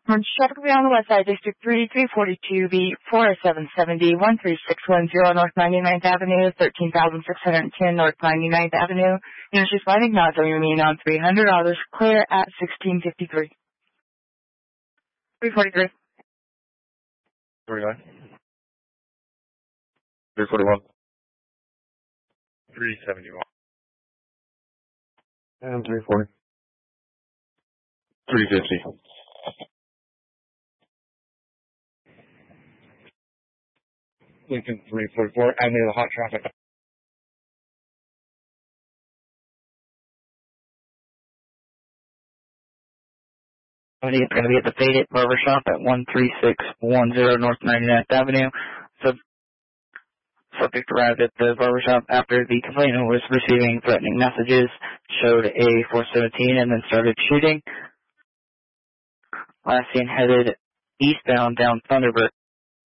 Traffic will be on the west side, District 3, 342B, 4770, 13610 North 99th Avenue, 13610 North 99th Avenue. Interstate sliding, not going to remain on $300, clear at 1653. 343. 39. 341. 371. And 340. 350. Lincoln 344, and the hot traffic. It's going to be at the Faded Barbershop at 13610 North 99th Avenue. Subject arrived at the barbershop after the complainant was receiving threatening messages, showed a 417, and then started shooting. Last seen headed eastbound down Thunderbird.